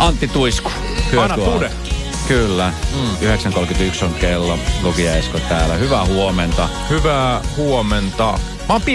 Antti Tuisku. Anna tude. Kyllä. 9.31 on kello. Lukija Esko täällä. Hyvää huomenta. Hyvää huomenta. Mä oon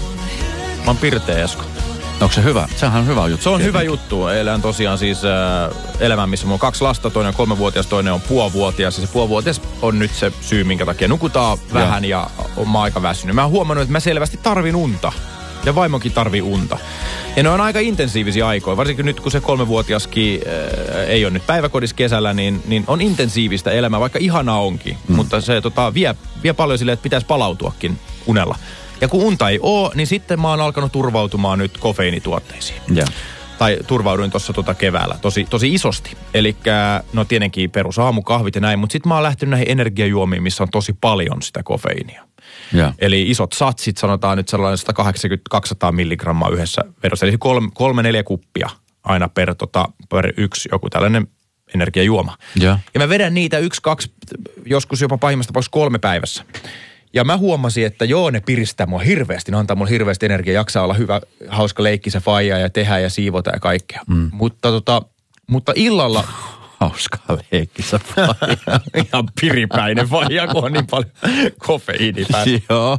pirteä, Esko. Onko se hyvä? Sehän on hyvä juttu. Se on hyvä juttu. Elän tosiaan siis elämän, missä mulla on 2 lasta. Toinen on 3-vuotias, toinen on puolivuotias. Ja se puolivuotias on nyt se syy, minkä takia nukutaan vähän ja on aika väsynyt. Mä oon huomannut, että mä selvästi tarvin unta. Ja vaimokin tarvii unta. Ja ne on aika intensiivisiä aikoja. Varsinkin nyt, kun se 3-vuotiaskin ei ole nyt päiväkodissa kesällä, niin on intensiivistä elämää, vaikka ihanaa onkin. Mutta se vie paljon silleen, että pitäisi palautuakin unella. Ja kun unta ei ole, niin sitten mä oon alkanut turvautumaan nyt kofeiinituotteisiin. Yeah. Tai turvauduin tuossa keväällä tosi isosti. Elikkä, no tietenkin perusaamukahvit ja näin, mutta sitten mä oon lähtenyt näihin energiajuomiin, missä on tosi paljon sitä kofeiinia. Yeah. Eli isot satsit, sanotaan nyt sellainen 180-200 milligrammaa yhdessä vedossa. Eli 3-4 kuppia aina per yksi joku tällainen energiajuoma. Yeah. Ja mä vedän niitä 1-2, joskus jopa pahimmassa tapauksessa 3 päivässä. Ja mä huomasin, että ne piristää mua hirveästi. Ne antaa mulle hirveästi energiaa, jaksaa olla hyvä, hauska leikki se faija ja tehdä ja siivota ja kaikkea. Mutta illalla... Hauskaa leikkissä faija. Ihan piripäinen faija, kun on niin paljon kofeiinipäin. Joo.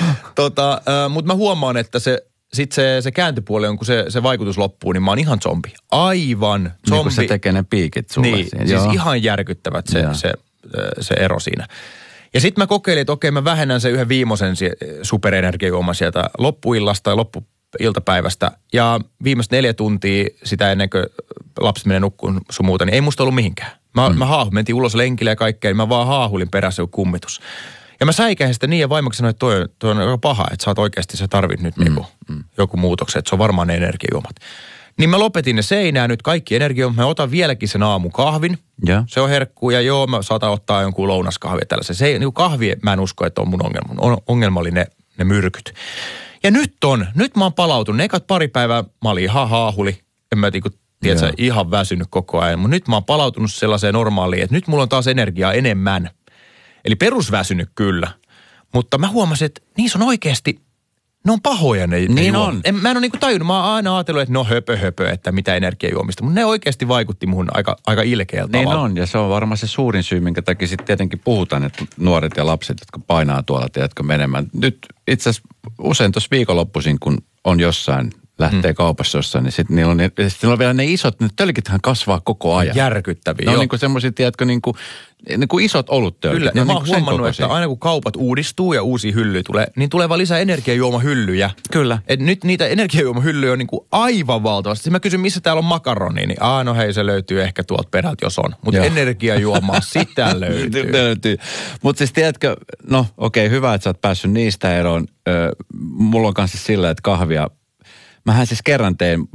Mutta mä huomaan, että se kääntöpuoli on, kun se vaikutus loppuu, niin mä oon ihan zombi. Aivan zombi. Niin kun se tekee ne piikit sulle. Niin, siis ihan järkyttävät se ero siinä. Ja sitten mä kokeilin, että okei, mä vähennän sen yhden viimeisen superenergiajuoman sieltä loppuillasta ja loppuiltapäivästä. Ja viimeiset 4 tuntia sitä ennen kuin lapsi menee nukkuun sun muuta, niin ei musta ollut mihinkään. Mä mentiin ulos lenkille ja kaikkea, niin mä vaan haahulin perässä joku kummitus. Ja mä säikähin sitä niin ja vaimoksi sanoin, että toi on aika paha, että sä oot oikeasti, sä tarvit nyt joku muutoksen, että se on varmaan ne energiajuomat. Niin mä lopetin ne seinään nyt kaikki energiajuomat. Mä otan vieläkin sen aamukahvin. Yeah. Se on herkkuu ja mä saatan ottaa jonkun lounaskahvia tällaisen. Se niin kahvi mä en usko, että on mun ongelma. Ongelma oli ne myrkyt. Ja nyt mä oon palautunut. Ne ekat pari päivää mä olin ihan haahuli. En mä tiedätkö, ihan väsynyt koko ajan. Mutta nyt mä oon palautunut sellaiseen normaaliin, että nyt mulla on taas energiaa enemmän. Eli perusväsynyt kyllä. Mutta mä huomasin, että niissä on oikeasti... Ne on pahoja ne niin on. Mä en ole niinku tajunnut. Mä oon aina ajatellut, että no höpö, että mitä energiajuomista. Mutta ne oikeasti vaikutti muhun aika ilkeältä niin tavalla. On, ja se on varmaan se suurin syy, minkä takia sitten tietenkin puhutaan, että nuoret ja lapset, jotka painaa tuolla, tiedätkö, menemään. Nyt itse asiassa usein tuossa viikonloppuisin, kun on jossain, lähtee kaupassa jossain, niin sitten niillä on vielä ne isot, ne tölkithän kasvaa koko ajan. Järkyttäviä. Ne on niinku semmoisia, tiedätkö, niin kuin isot oluttölkit. Kyllä, ja mä oon huomannut, että aina kun kaupat uudistuu ja uusia hyllyjä tulee, niin tulee vaan lisää energiajuomahyllyjä. Kyllä. Et nyt niitä energiajuomahyllyjä on niinku aivan valtavasti. Mä kysyn, missä täällä on makaroni, niin no hei, se löytyy ehkä tuolta perältä, jos on. Mutta energiajuomaa sitä löytyy. Mutta siis tiedätkö, no okei, hyvä, että sä oot päässyt niistä eroon. Mulla on kanssa sillä, että kahvia, mähän siis kerran tein